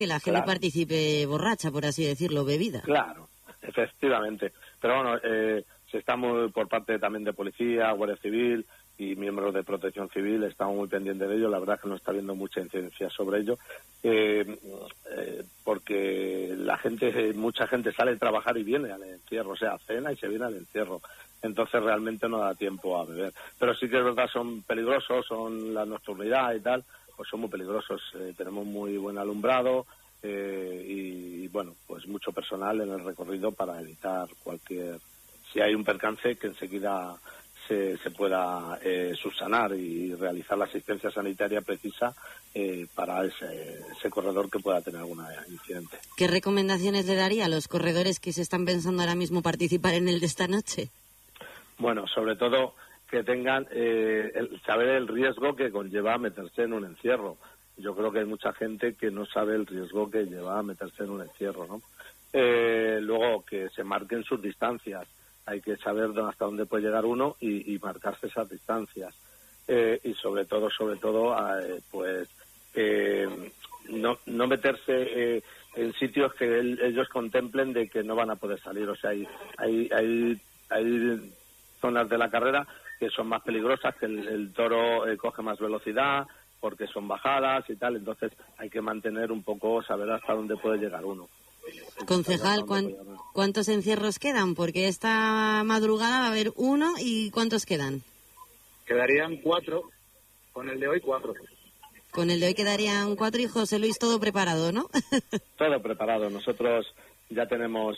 que la gente participe borracha, por así decirlo, bebida. Claro, efectivamente. Pero bueno, se está por parte también de policía, Guardia Civil y miembros de Protección Civil, estamos muy pendientes de ello. La verdad es que no está habiendo mucha incidencia sobre ello, porque mucha gente sale a trabajar y viene al encierro, o sea, cena y se viene al encierro. Entonces realmente no da tiempo a beber. Pero sí que es verdad, son peligrosos, son la nocturnidad y tal, pues son muy peligrosos. Tenemos muy buen alumbrado y bueno, pues mucho personal en el recorrido para evitar si hay un percance, que enseguida se pueda subsanar y realizar la asistencia sanitaria precisa para ese corredor que pueda tener algún incidente. ¿Qué recomendaciones le daría a los corredores que se están pensando ahora mismo participar en el de esta noche? Bueno, sobre todo que tengan saber el riesgo que conlleva meterse en un encierro. Yo creo que hay mucha gente que no sabe el riesgo que lleva a meterse en un encierro, ¿no? Luego, que se marquen sus distancias. Hay que saber hasta dónde puede llegar uno y marcarse esas distancias. Y sobre todo, pues no meterse en sitios que ellos contemplen de que no van a poder salir. O sea, hay zonas de la carrera que son más peligrosas, que el toro coge más velocidad porque son bajadas y tal. Entonces hay que mantener un poco, saber hasta dónde puede llegar uno. Concejal, ¿cuántos encierros quedan? Porque esta madrugada va a haber uno, ¿y cuántos quedan? Quedarían 4, con el de hoy 4. Con el de hoy quedarían 4 y José Luis, todo preparado, ¿no? Todo preparado. Nosotros ya tenemos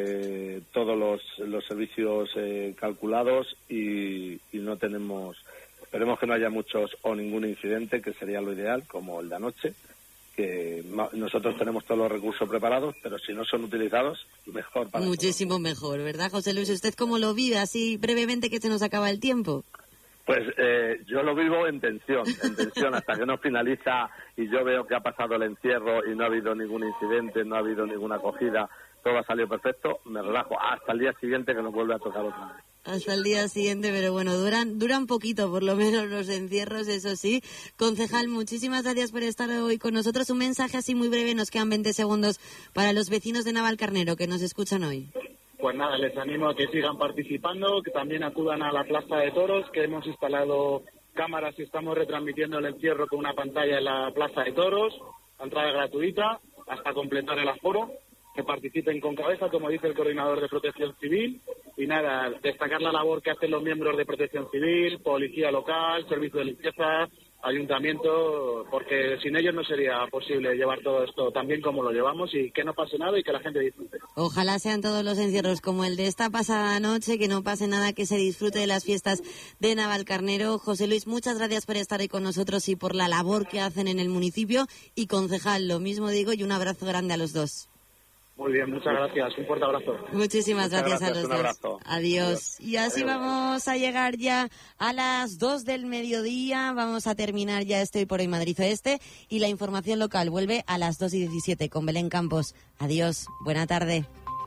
todos los servicios calculados y no tenemos... Esperemos que no haya muchos o ningún incidente, que sería lo ideal, como el de anoche, que nosotros tenemos todos los recursos preparados, pero si no son utilizados, mejor para muchísimo nosotros. Mejor, ¿verdad, José Luis? ¿Usted cómo lo vive, así brevemente, que se nos acaba el tiempo? Pues yo lo vivo en tensión, hasta que no finaliza y yo veo que ha pasado el encierro y no ha habido ningún incidente, no ha habido ninguna acogida, todo ha salido perfecto, me relajo hasta el día siguiente, que nos vuelve a tocar otra vez. Hasta el día siguiente, pero bueno, duran poquito, por lo menos los encierros, eso sí. Concejal, muchísimas gracias por estar hoy con nosotros. Un mensaje así muy breve, nos quedan 20 segundos para los vecinos de Navalcarnero que nos escuchan hoy. Pues nada, les animo a que sigan participando, que también acudan a la Plaza de Toros, que hemos instalado cámaras y estamos retransmitiendo el encierro con una pantalla en la Plaza de Toros, entrada gratuita hasta completar el aforo. Que participen con cabeza, como dice el coordinador de Protección Civil, y nada, destacar la labor que hacen los miembros de Protección Civil, Policía Local, Servicio de Limpieza, Ayuntamiento, porque sin ellos no sería posible llevar todo esto tan bien como lo llevamos, y que no pase nada y que la gente disfrute. Ojalá sean todos los encierros como el de esta pasada noche, que no pase nada, que se disfrute de las fiestas de Navalcarnero. José Luis, muchas gracias por estar ahí con nosotros y por la labor que hacen en el municipio, y concejal, lo mismo digo, y un abrazo grande a los dos. Muy bien, muchas gracias. Un fuerte abrazo. Muchísimas gracias a los dos. Abrazo. Adiós. Y así vamos a llegar ya a las 2 del mediodía. Vamos a terminar ya Hoy por Hoy Madrid Oeste. Y la información local vuelve a las 2:17 con Belén Campos. Adiós. Buena tarde.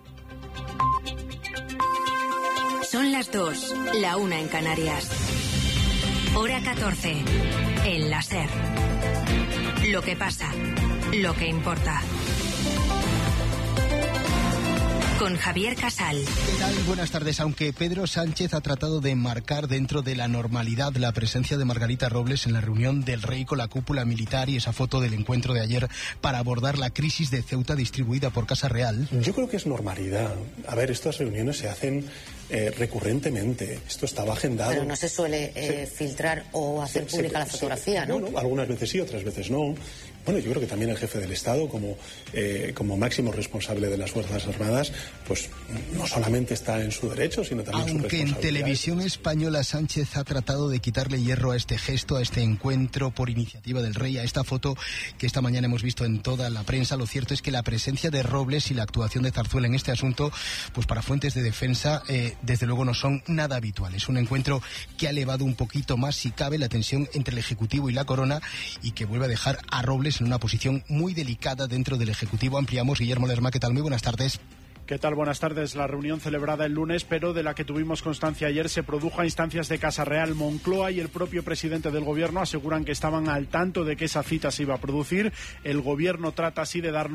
Son las 2, la 1 en Canarias. Hora 14. En la SER. Lo que pasa. Lo que importa. Con Javier Casal. ¿Qué tal? Buenas tardes. Aunque Pedro Sánchez ha tratado de marcar dentro de la normalidad la presencia de Margarita Robles en la reunión del Rey con la cúpula militar y esa foto del encuentro de ayer para abordar la crisis de Ceuta distribuida por Casa Real. Yo creo que es normalidad. A ver, estas reuniones se hacen recurrentemente. Esto estaba agendado. Pero no se suele filtrar o hacer pública la fotografía, ¿no? No, algunas veces sí, otras veces no. Bueno, yo creo que también el jefe del Estado, como máximo responsable de las Fuerzas Armadas, pues no solamente está en su derecho, sino también en su responsabilidad. Aunque en Televisión Española Sánchez ha tratado de quitarle hierro a este gesto, a este encuentro por iniciativa del Rey, a esta foto que esta mañana hemos visto en toda la prensa, lo cierto es que la presencia de Robles y la actuación de Zarzuela en este asunto, pues para fuentes de defensa, desde luego no son nada habituales. Un encuentro que ha elevado un poquito más, si cabe, la tensión entre el Ejecutivo y la Corona y que vuelve a dejar a Robles en una posición muy delicada dentro del Ejecutivo. Ampliamos. Guillermo Lerma, ¿qué tal? Muy buenas tardes. ¿Qué tal? Buenas tardes. La reunión celebrada el lunes, pero de la que tuvimos constancia ayer, se produjo a instancias de Casa Real. Moncloa y el propio presidente del Gobierno aseguran que estaban al tanto de que esa cita se iba a producir. El Gobierno trata así de darnos